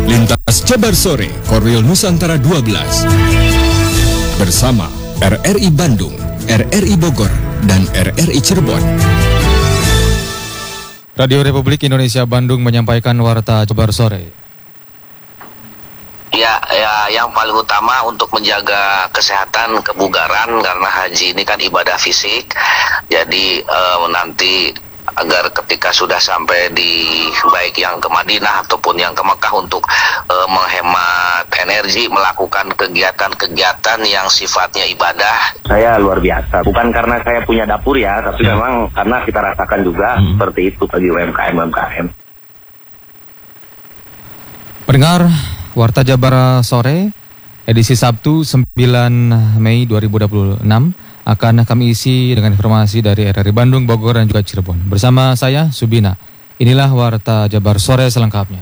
Lintas Jabar Sore, Korwil Nusantara 12. Bersama RRI Bandung, RRI Bogor, dan RRI Cirebon. Radio Republik Indonesia Bandung menyampaikan Warta Jabar Sore. Ya, yang paling utama untuk menjaga kesehatan, kebugaran, karena haji ini kan ibadah fisik. Jadi nanti agar ketika sudah sampai di baik yang ke Madinah ataupun yang ke Mekah untuk menghemat energi, melakukan kegiatan-kegiatan yang sifatnya ibadah. Saya luar biasa, bukan karena saya punya dapur ya, tapi memang karena kita rasakan juga seperti itu bagi UMKM. Pendengar Warta Jabar Sore, edisi Sabtu 9 Mei 2026 akan kami isi dengan informasi dari RRI Bandung, Bogor, dan juga Cirebon. Bersama saya, Subina. Inilah Warta Jabar Sore selengkapnya.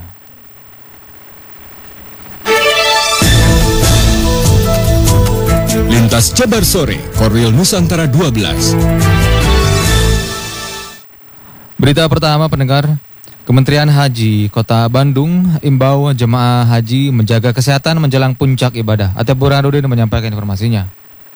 Lintas Jabar Sore, Korwil Nusantara 12. Berita pertama, pendengar. Kementerian Haji Kota Bandung imbau jemaah haji menjaga kesehatan menjelang puncak ibadah. Atep Burhanuddin menyampaikan informasinya.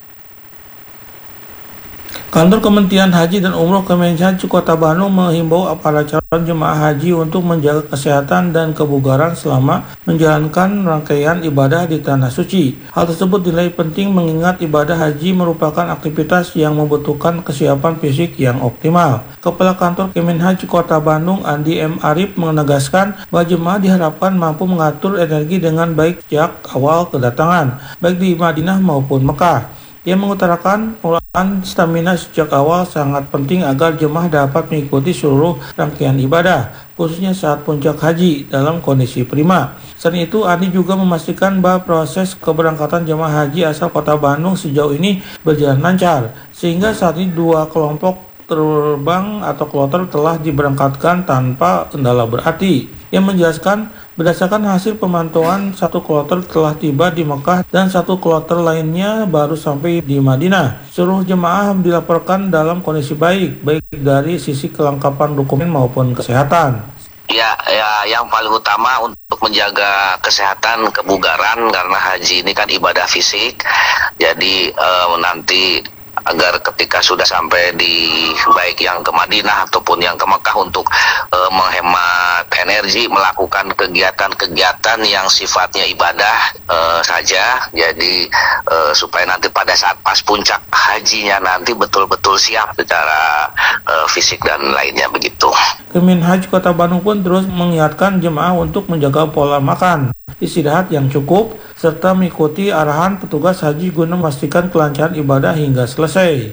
Kantor Kementerian Haji dan Umroh Kementerian Haji Kota Bandung menghimbau para calon jemaah haji untuk menjaga kesehatan dan kebugaran selama menjalankan rangkaian ibadah di Tanah Suci. Hal tersebut dinilai penting mengingat ibadah haji merupakan aktivitas yang membutuhkan kesiapan fisik yang optimal. Kepala Kantor Kementerian Haji Kota Bandung, Andi M. Arif, menegaskan bahwa jemaah diharapkan mampu mengatur energi dengan baik sejak awal kedatangan, baik di Madinah maupun Mekah. Ia mengutarakan pengelolaan stamina sejak awal sangat penting agar jemaah dapat mengikuti seluruh rangkaian ibadah, khususnya saat puncak haji dalam kondisi prima. Selain itu, Andi juga memastikan bahwa proses keberangkatan jemaah haji asal Kota Bandung sejauh ini berjalan lancar, sehingga saat ini 2 kelompok terbang atau kloter telah diberangkatkan tanpa kendala berarti. Yang menjelaskan berdasarkan hasil pemantauan 1 kloter telah tiba di Mekah dan 1 kloter lainnya baru sampai di Madinah. Seluruh jemaah dilaporkan dalam kondisi baik dari sisi kelengkapan dokumen maupun kesehatan. Ya, yang paling utama untuk menjaga kesehatan, kebugaran, karena haji ini kan ibadah fisik. Jadi nanti agar ketika sudah sampai di baik yang ke Madinah ataupun yang ke Mekah untuk menghemat energi, melakukan kegiatan-kegiatan yang sifatnya ibadah saja. Jadi supaya nanti pada saat pas puncak hajinya nanti betul-betul siap secara fisik dan lainnya begitu. Kementerian Haji Kota Bandung pun terus mengingatkan jemaah untuk menjaga pola makan, istirahat yang cukup, serta mengikuti arahan petugas haji guna memastikan kelancaran ibadah hingga selesai.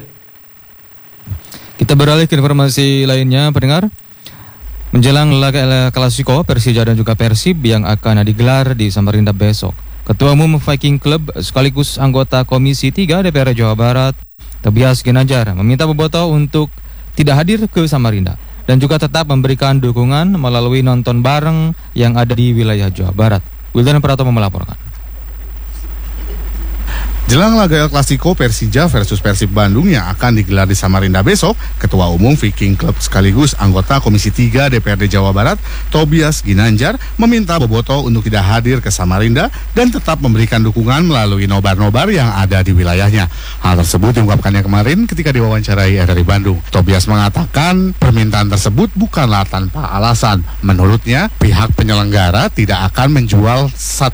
Kita beralih ke informasi lainnya, pendengar. Menjelang laga Klasiko Persija dan juga Persib yang akan digelar di Samarinda besok, Ketua Umum Viking Club sekaligus anggota Komisi 3 DPR Jawa Barat, Tobias Ginanjar, meminta Bobotoh untuk tidak hadir ke Samarinda dan juga tetap memberikan dukungan melalui nonton bareng yang ada di wilayah Jawa Barat. Wildan Pratomo melaporkan. Jelang laga El Clasico Persija versus Persib Bandung yang akan digelar di Samarinda besok, Ketua Umum Viking Club sekaligus anggota Komisi 3 DPRD Jawa Barat, Tobias Ginanjar, meminta Bobotoh untuk tidak hadir ke Samarinda dan tetap memberikan dukungan melalui nobar-nobar yang ada di wilayahnya. Hal tersebut diungkapkannya kemarin ketika diwawancarai RRI Bandung. Tobias mengatakan permintaan tersebut bukanlah tanpa alasan. Menurutnya, pihak penyelenggara tidak akan menjual satu